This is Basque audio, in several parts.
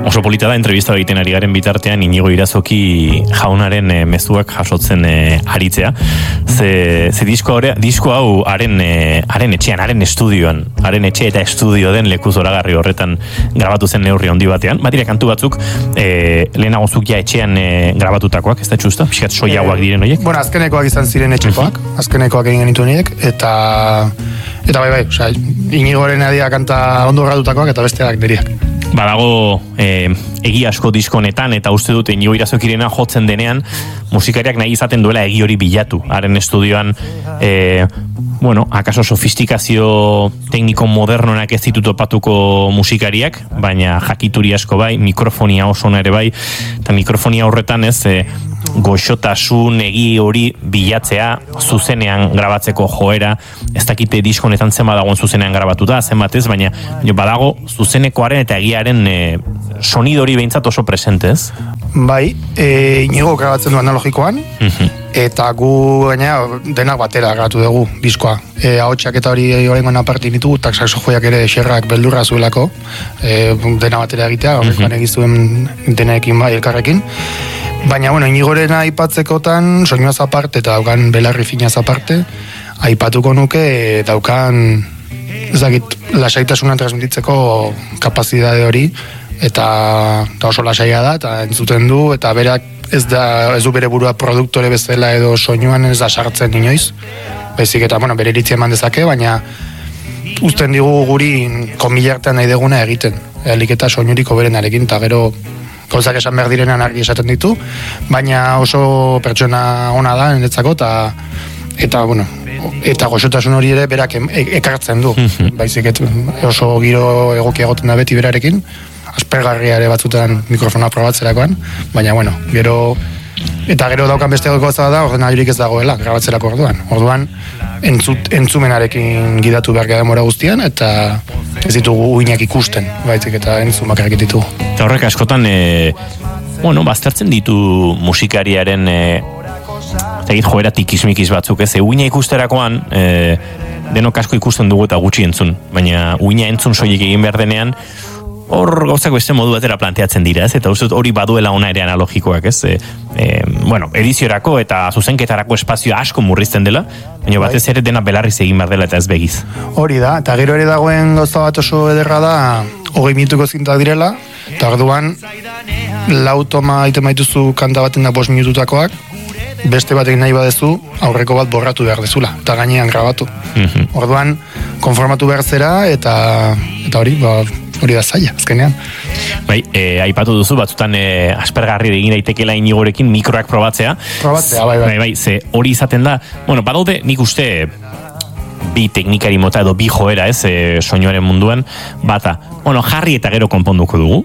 oso polita da, entrevista egiten ari garen bitartean Inigo Irazoki jaunaren mezuak jasotzen aritzea. Ze disko hau haren etxean, haren estudioan, haren etxe eta estudio den leku zoragarri horretan grabatu zen neurri handi batean. Batira kantu batzuk lehenago zuk ja etxean grabatutakoak, ez da txusta? Pixkat soiagoak diren horiek? Bueno, azkenekoak izan ziren etxekoak, azkenekoak egin genitu horiek, eta bai, osea, Inigoren adia kanta ondo gradutakoak eta besteak deriak. Badago egi asko diskonetan eta uste dut Inigo Irazokirena jotzen denean musikariak nahi izaten duela egi hori bilatu. Haren estudioan akaso sofistikazio tekniko modernonak ez ditu topatuko musikariak, baina jakituri asko bai, mikrofonia oso ere bai, eta mikrofonia horretan ez goxotasun egi hori bilatzea, zuzenean grabatzeko joera, ez dakite diskonetan zenbat dagoen zuzenean grabatuta, zenbat ez, baina badago zuzenekoaren eta egiaren sonido hori behintzat oso presente, ez? Bai, Inigo grabatzen du analogikoan, eta gu gaina denak batera grabatu dugu diskoa. Ahotsak eta hori horrengoan aparti ditugu, eta saxofoiak ere xerrak beldurra zuelako, dena batera egitea, horrekoan egizuen denekin bai elkarrekin. Baina, Inigoren aipatzekotan, soinuaz aparte eta daukan belarri finaz aparte, aipatuko nuke daukan, ezagit, lasaitasunan transmititzeko kapazidade hori, eta oso lasaia da, eta entzuten du, eta berak ez du bere burua produktore bezala edo soinuan ez da sartzen inoiz, bezik eta, bere iritzia eman dezake, baina uzten digu guri konbilartean nahi deguna egiten, elik eta soinuriko berenarekin, eta gero gauzak esan behar direnan argi esaten ditu, baina oso pertsona ona da niretzako, eta goxotasun hori ere berak ekartzen du, baizik oso giro egokia egoten da beti berarekin, aspergarria ere batzutan mikrofona probatzerakoan, baina gero daukan beste gauza da, ordenagailurik ez dagoela grabatzerako orduan entzumenarekin gidatu behar denbora guztian, eta ez ditugu uinak ikusten, baizik eta entzumakarrak ditugu. Eta horrek askotan, baztertzen ditu musikariaren joera tikismikiz batzuk, ez? Uina ikusterakoan, denok asko ikusten dugu eta gutxi entzun, baina uina entzun soilik egin behar denean, hor gauzak beste modu batera planteatzen dira, ez? Eta uste hori baduela ona ere analogikoak, ez? Ediziorako eta zuzenketarako espazioa asko murrizten dela, baina batez ere dena belarriz egin behar dela eta ez begiz. Hori da, eta gero ere dagoen gauza bat oso ederra da, 20 minutuko zintak direla, eta orduan, lau toma iten baituzu kanta baten da 5 minututakoak, beste batek nahi badezu, aurreko bat borratu behar dezula, eta gainean grabatu. Orduan, konformatu behar zera, eta hori da zaila, azkenean. Bai, aipatu duzu, batzutan aspergarri egin daitekela Inigorekin mikroak probatzea. Bai, ze hori izaten da, badaude nik uste bi teknikari mota edo bi joera, ez, soinuaren munduan, bata, jarri eta gero konponduko dugu.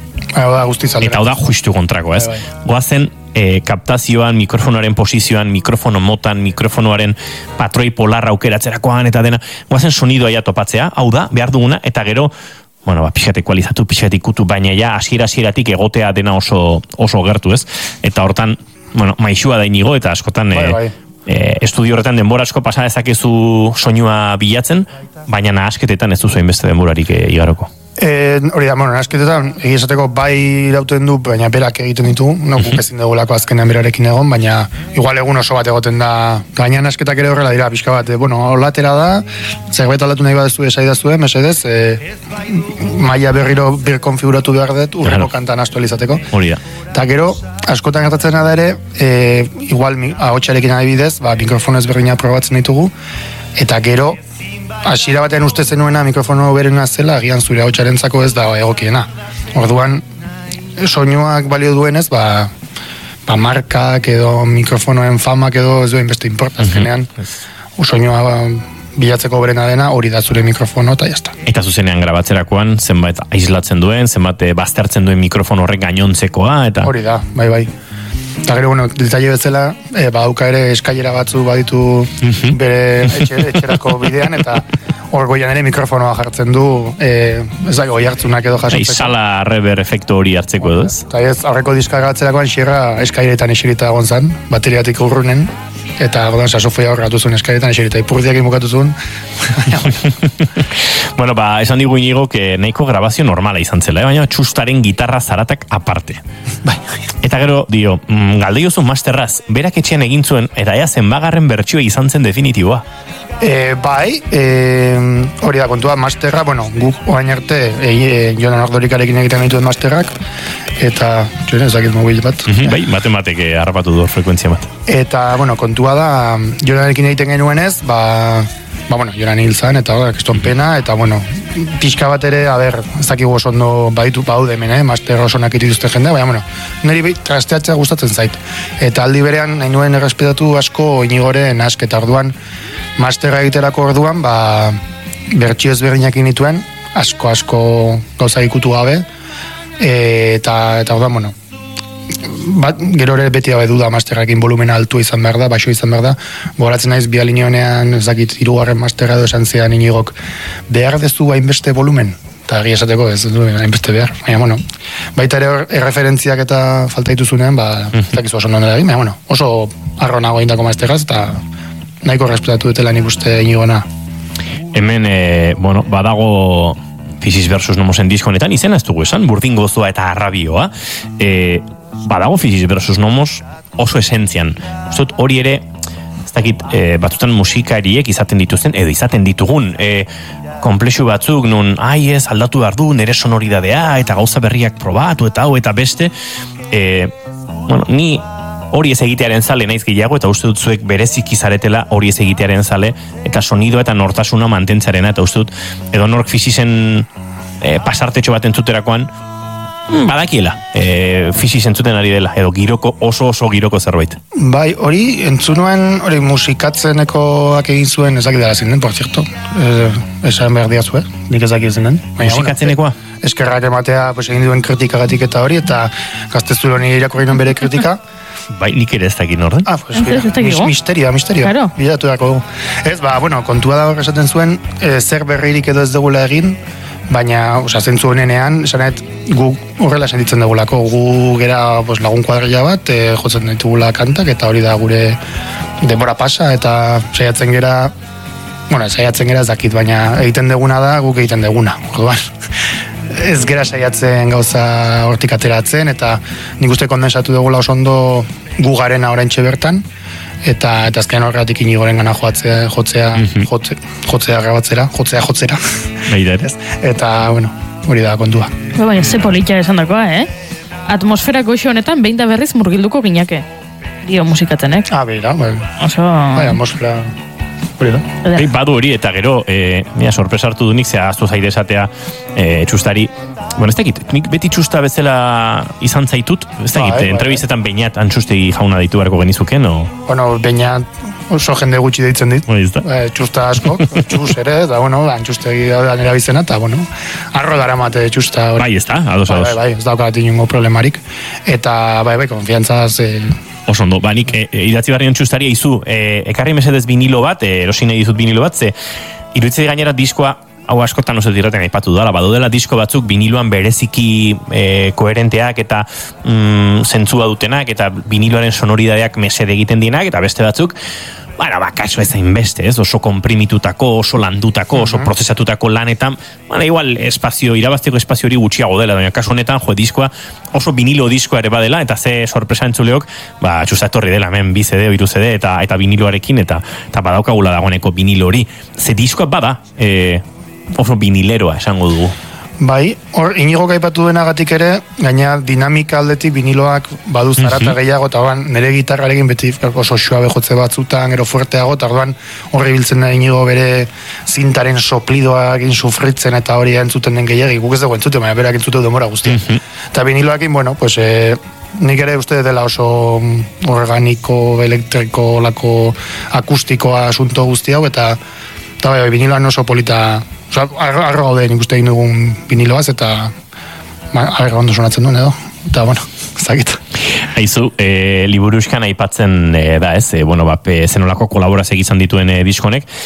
Eta hau da justu kontrako, ez? Goazen, kaptazioan, mikrofonoaren posizioan, mikrofono motan, mikrofonoaren patroi polarra aukeratzerakoan eta dena, goazen sonidoa ja topatzea, hau da, behar duguna, eta gero pixat ekualizatu, pixat ikutu, baina ja hasieratik egotea dena oso gertu, ez? Eta hortan, maixua da Inigo, eta askotan estudio horretan denbora asko pasa dezakezu soinua bilatzen, baina nahasketetan ez duzu hainbeste denborarik igaroko. Hori da, nahasketetan egizateko bai irauten du, baina berak egiten ditu, guk ezin dugulako azkenean berarekin egon, baina igual egun oso bat egoten da, gaina nahasketak ere horrela dira, pixka bat, holatera da, zerbait aldatu nahi badezu esaidazue, mesedez, maila berriro birkonfiguratu behar dut, urreko kantan aktualizateko. Hori da. Eta gero, askotan gertatzen da ere, igual ahotsarekin adibidez, mikrofonez berdina probatzen ditugu, eta gero, hasiera batean uste zenuena mikrofono berena zela, agian zure ahotsarentzako ez da egokiena. Orduan, soinuak balio duenez, markak edo mikrofonoen famak edo ez duen beste importaz genean. Soinua bilatzeko berena dena, hori da zure mikrofono eta jazta. Eta zuzenean grabatzerakoan, zenbait aislatzen duen, zenbat baztertzen duen mikrofono horrek gainontzekoa, eta... Hori da, bai. Eta gero, detalle bezala, badauka ere eskailera batzu baditu bere etxerako bidean, eta hor goian ere mikrofonoa jartzen du, ez da, goi hartzunak edo jasotzeko. Izala rever efektu hori hartzeko edo ez? Eta ez, aurreko diska gatzerakoan xerra eskailetan eserita egon zen, bateriatik urrunen, eta godan sasofoia horratu zuen eskaretan, eserita ipurdiak inbukatu zuen. Bueno, esan digu Inigo, nahiko grabazio normala izan zela, baina txustaren gitarra zaratak aparte. Bai. Eta gero, galdeiozu masterraz, berak etxean egin zuen, eta ea zenbagarren bertsioa izan zen definitiboa. Bai, hori da kontua, masterra, guk oain arte, Jonan Ordorikarekin egiten dituen masterrak, eta, joan ezakit mobil bat. Bai, batek harrapatu du frekuentzia bat. Eta, kontua da, Jonanekin egiten genuenez, Jonan hil zan, eta keston pena, eta, pixka bat ere, ez dakigu oso ondo baude hemen, master oso nakit dituzte jendea, baina, niri trasteatzea gustatzen zait. Eta aldi berean, nahi nuen errespetatu asko Inigoren eta orduan, masterra egiterako orduan, bertsio ezberdinak inituen, asko gauza ikutu gabe, eta orduan, gero ere beti gabe duda masterrakin volumena altua izan behar da, baixo izan behar da, goratzen naiz bialinionean, ez dakit, 3. masterra edo esan zean Inigok, behar dezu hainbeste volumen, eta egia esateko ez du hainbeste behar, baina, baita ere erreferentziak eta falta dituzunean, ez dakizu oso ondo egin, baina, oso arronago egindako masterraz, eta nahiko respetatu dutela nik uste Inigona. Hemen, badago Physis versus Nomosen diskonetan, izena ez dugu esan, burdin gozoa eta arrabioa, badago Physis versus Nomos oso esentzian. Uztot hori ere, ez dakit, batzutan musikariek izaten dituzten, edo izaten ditugun, komplexu batzuk, nun, ez, aldatu behar du, nire sonoridadea, eta gauza berriak probatu, eta hau, eta beste, ni hori ez egitearen zale naiz gehiago, eta uste dut zuek bereziki zaretela hori ez egitearen zale, eta sonido eta nortasuna mantentzarena, eta uste dut, edo nork Physisen pasartetxo bat entzuterakoan, badakiela, Physis entzuten ari dela, edo oso giroko zerbait. Bai, hori entzunuen, hori musikatzenekoak egin zuen, ezakit dara zinden, por cierto, esan behar diazu, nik ezakit zinden. Musikatzenekoa? Eskerrak ematea, egin duen kritikagatik eta hori, eta gaztezulo nire irakurri non bere kritika. Bai, nik ere ez dakit norden. Misterio. Claro. Bilatu dako dugu. Ez, kontua da hor esaten zuen, zer berririk edo ez dugula egin, baina, zentzu honenean, esanet, gu horrela sentitzen dugulako, gu gera lagun kuadrilla bat, jotzen ditugula kantak, eta hori da gure denbora pasa, eta saiatzen gera ez dakit, baina egiten duguna da, guk egiten duguna. Orduan, ez gera saiatzen gauza hortik ateratzen, eta nik uste kondensatu dugula oso ondo gu garena oraintxe bertan, eta azken horregatik Inigoren gana jotzea grabatzera. Eta, hori da kontua. Baina, ze politia esan dakoa, Atmosfera goxo honetan behin da berriz murgilduko ginake. Dio musikatzenek. Beira, oso... Bai, atmosfera... Badu hori, eta gero, sorpresa hartu dunik, zehaztu zaide esatea txustari. Ez dakit, nik beti txusta bezala izan zaitut, ez dakit, entrebistetan Beñat Antxustegi jauna ditu beharko genizuken, o? Beñat oso jende gutxi deitzen dit, txusta asko, txus ere, eta Antxustegi da nera bizena, eta arro dara mate txusta. Bai, ez da, ados. Bai, ez daukat inungo problemarik, eta konfiantzaz... Oso ondo, nik idatzi barrion txustari izu, ekarri mesedez vinilo bat, erosin nahi dizut vinilo bat, iruditzei gainera diskoa, hau askotan oso dirraten aipatu dala, badodela disko batzuk viniloan bereziki koherenteak eta zentzua dutenak, eta viniloaren sonoridadeak mesede egiten dienak, eta beste batzuk, kaso ez zain beste, oso komprimitutako, oso landutako, oso prozesatutako lanetan, igual irabazteko espazio hori gutxiago dela, baina kaso honetan, diskoa, oso vinilo diskoa ere badela, eta ze sorpresa entzuleok, txusta etorri dela, hemen 2 CD, 3 CD, eta viniloarekin, eta badaukagula dagoeneko vinilo hori. Ze diskoa bada, oso vinileroa esango dugu. Bai, hor, Inigo gaipatu denagatik ere, gaina dinamika aldetik viniloak badu zarata gehiago, eta nire gitarrarekin beti oso suabe jotze batzutan, gero fuerteago, eta horri biltzen da Inigo bere zintaren soplidoakin sufritzen eta hori entzuten den gehiagik, guk ez dugu entzuten, baina berak entzuten demora guztia. Eta viniloakin, nik ere uste dela oso organiko, elektriko, lako akustikoa asunto guzti hau, eta viniloan oso polita, arro gaude nik uste egin dugun viniloaz, eta arro ondo sonatzen duen edo, eta ezagit. Aizu, liburuzkan aipatzen da ez, zenolako kolaborazioak izan dituen diskonek,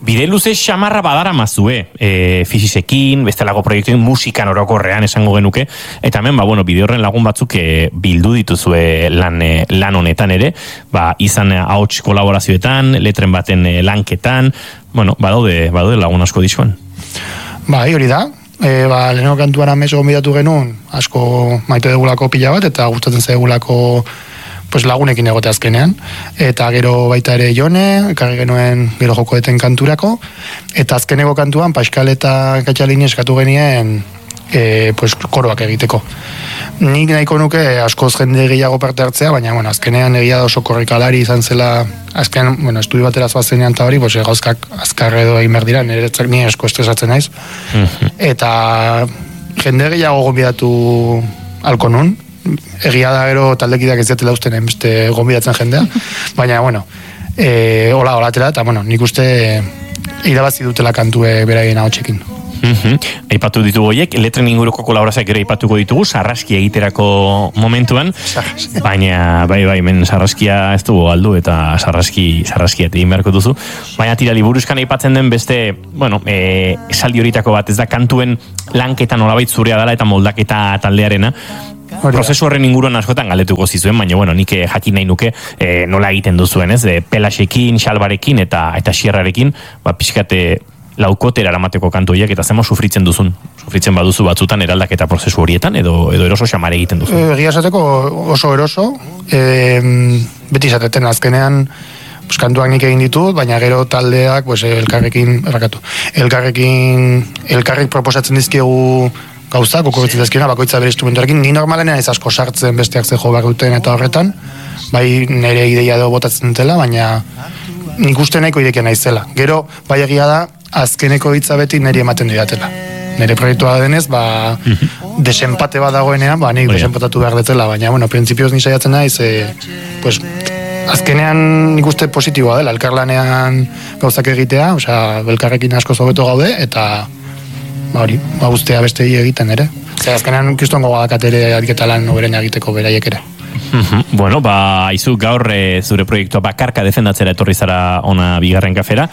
Bide luze xamarra badara mazue, fizisekin, bestelako proiektuin musikan orokorrean esango genuke, eta hemen, bide horren lagun batzuk bildu dituzue lan honetan ere, izan ahots kolaborazioetan, letren baten lanketan, badaude lagun asko dizuan. Hori da, lehenoko kantuan amez gonbidatu genuen, asko maite degulako pila bat, eta gustatzen zaigulako lagunekin egote azkenean, eta gero baita ere Jone, ekarri genuen gero jokoeten kanturako, eta azkeneko kantuan Pascal eta Katxalini eskatu genien koroak egiteko. Nik nahiko nuke askoz jende gehiago parte hartzea, baina azkenean egia da oso korrikalari izan zela, azken, estudio batera zoazenean eta hori, gauzkak azkar edo egin behar dira, nire ni asko estresatzen naiz, eta jende gehiago gonbidatu halko nun, egia da gero taldekideak ez diatela usten beste gonbidatzen jendea, baina, hola atera, eta, nik uste irabazi dutela kantue beraien ahotsekin. Aipatu ditugu horiek, letren inguruko kolaborazioak ere aipatuko ditugu, sarraskia egiterako momentuan, baina, men sarraskia ez dugu galdu, eta sarraskia egin beharko duzu, baina tira liburuzkan aipatzen den beste, esaldi horitako bat, ez da kantuen lanketan nolabait zurea dela eta moldaketa taldearena, prozesu horren inguruan askotan galdetuko zizuen, baina, nik jakin nahi nuke nola egiten duzuen, ez? Pelasekin, xalbarekin eta xierrarekin, pixkate laukotera eramateko kantu horiek, eta zema sufritzen duzun? Sufritzen baduzu batzutan eraldaketa prozesu horietan, edo eroso xamare egiten duzu? Egia esateko oso eroso, beti izateten azkenean, kantuak nik egin ditut, baina gero taldeak elkarrik proposatzen dizkiegu gauzak, okurritzen dizkiena, bakoitza bere instrumentuarekin, ni normalenean ez asko sartzen besteak ze jo behar duten eta horretan, bai nire ideia edo botatzen dutela, baina nik uste nahiko idekia naizela. Gero, bai egia da, azkeneko hitza beti niri ematen didatela. Nire proiektua denez, desempate bat dagoenean, nik desempatatu behar dutela, baina, printzipioz ni saiatzen naiz, azkenean nik uste positiboa dela, elkarlanean gauzak egitea, elkarrekin asko zobeto gaude, eta hori, guztea beste egiten ere. Azkenean kistongo gadakat ere ariketa lan oberen egiteko beraiek ere. Aizu gaur zure proiektua bakarka defendatzera etorri zara ona bigarren kafera,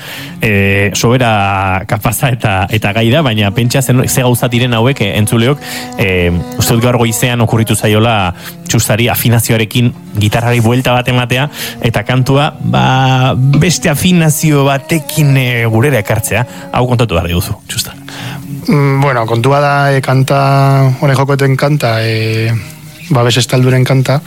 sobera kapaza eta gai da, baina pentsa ze gauza diren hauek entzuleok, uste dut gaur goizean okurritu zaiola txustari afinazioarekin gitarrari buelta bat ematea, eta kantua beste afinazio batekin gurera ekartzea, hau kontatu behar duzu, txusta. Kontua da kanta, hone jokoeten kanta, babes estalduren kanta,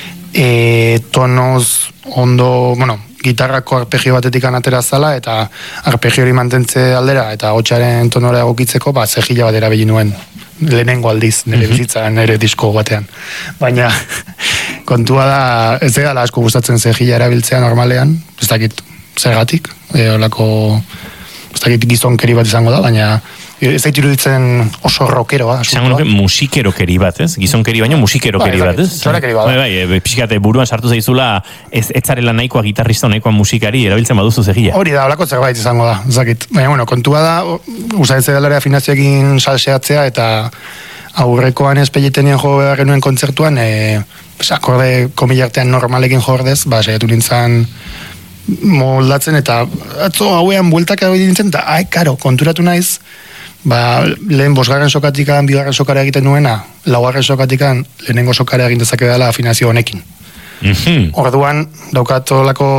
tonoz ondo, gitarrako arpegio batetik anatera zala, eta arpegio hori mantentze aldera, eta hotxaren tonora egokitzeko, zejila bat erabili nuen, lehenengo aldiz, nire bizitza, nire disko batean. Baina, kontua da, ez egala asko gustatzen zejila erabiltzea normalean, ez dakit zergatik, olako, ez dakit gizonkeri bat izango da, baina ez dait iruditzen oso rockeroa. Zango nuke musikerokeri bat, ez? Gizonkeri baino musikerokeri bat, ez? Zorakeri bat. Pixkate buruan sartu zaizula etzarela nahikoa gitarrista, nahikoa musikari, erabiltzen baduzu zehila. Hori da, olako zerbait izango da, zakit. Baina, kontua da, usaitze dalare afinazioekin salseatzea, eta aurrekoan espelitenien jo behar genuen kontzertuan, akorde komillartean normalekin jordez, saiatu nintzen moldatzen, eta atzo hauean bueltak hau nintzen, eta karo, konturatu naiz, lehen bosgarren sokatikan, bigarren sokara egiten nuena, laugarren sokatikan, lehenengo sokara egin dezake dela afinazio honekin. Orduan, daukatolako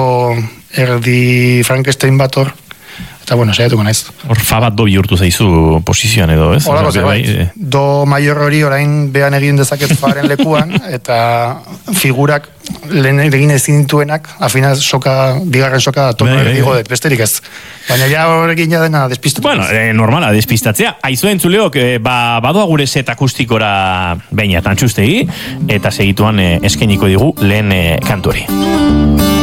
erdi Frankenstein bat hor, eta saiatuko naiz. Hor fa bat do bihurtu zaizu posizioan edo, ez? Horako zerbait. Do maior hori orain behan egin dezaket faren lekuan, eta figurak lehen egin ezin dituenak, afinaz bigarren soka tono erdigo dut, besterik ez. Baina ja horrekin ja dena despistatu. Normala, despistatzea. Aizu entzuleok, badoa gure set akustikora baina tantxustegi, eta segituan eskeniko digu lehen kantuari.